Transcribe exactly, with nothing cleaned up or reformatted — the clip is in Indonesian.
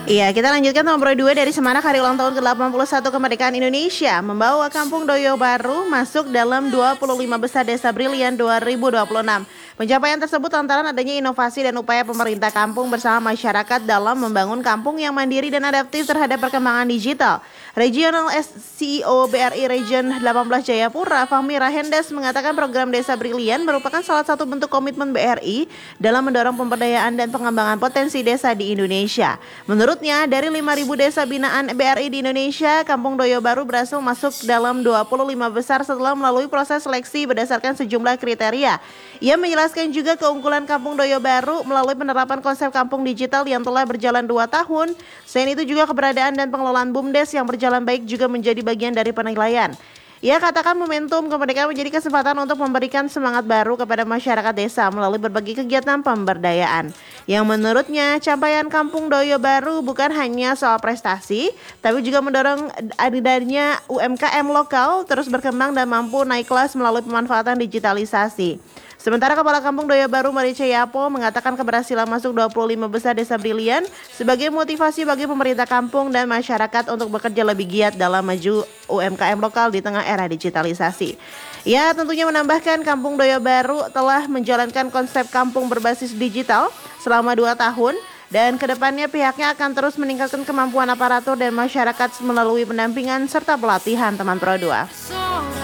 Iya, kita lanjutkan nomor dua dari Semarang. Hari ulang tahun ke delapan puluh satu kemerdekaan Indonesia membawa Kampung Doyo Baru masuk dalam dua puluh lima besar Desa Brilian dua ribu dua puluh enam. Pencapaian tersebut lantaran adanya inovasi dan upaya pemerintah kampung bersama masyarakat dalam membangun kampung yang mandiri dan adaptif terhadap perkembangan digital. Regional C E O B R I Region delapan belas Jayapura, Fahmi Rahendas, mengatakan program Desa Brilian merupakan salah satu bentuk komitmen B R I dalam mendorong pemberdayaan dan pengembangan potensi desa di Indonesia. Menurutnya, dari lima ribu desa binaan B R I di Indonesia, Kampung Doyo Baru berhasil masuk dalam dua puluh lima besar setelah melalui proses seleksi berdasarkan sejumlah kriteria. Ia menjelaskan juga keunggulan Kampung Doyo Baru melalui penerapan konsep kampung digital yang telah berjalan dua tahun. Selain itu juga keberadaan dan pengelolaan BUMDes yang berjalan baik juga menjadi bagian dari penilaian. Ia katakan momentum kemerdekaan menjadi kesempatan untuk memberikan semangat baru kepada masyarakat desa melalui berbagai kegiatan pemberdayaan. Yang menurutnya, capaian Kampung Doyo Baru bukan hanya soal prestasi, tapi juga mendorong adanya U M K M lokal terus berkembang dan mampu naik kelas melalui pemanfaatan digitalisasi. Sementara Kepala Kampung Doyo Baru Marice Yapo mengatakan keberhasilan masuk dua puluh lima besar Desa Brilian sebagai motivasi bagi pemerintah kampung dan masyarakat untuk bekerja lebih giat dalam maju U M K M lokal di tengah era digitalisasi. Ia tentunya menambahkan Kampung Doyo Baru telah menjalankan konsep kampung berbasis digital selama dua tahun dan kedepannya pihaknya akan terus meningkatkan kemampuan aparatur dan masyarakat melalui pendampingan serta pelatihan teman Pro dua.